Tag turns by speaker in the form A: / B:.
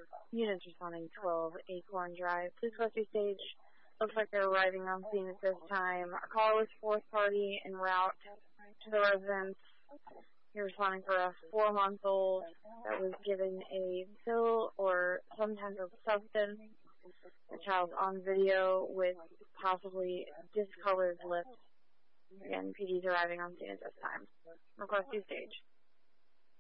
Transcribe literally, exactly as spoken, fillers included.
A: Units responding twelve, Acorn Drive. Please rescue stage. Looks like they're arriving on scene at this time. Our call was fourth party en route to the residence. You're responding for a four-month-old that was given a pill or some type of substance. The child's on video with possibly discolored lips. Again, P D's arriving on scene at this time. Request you stage.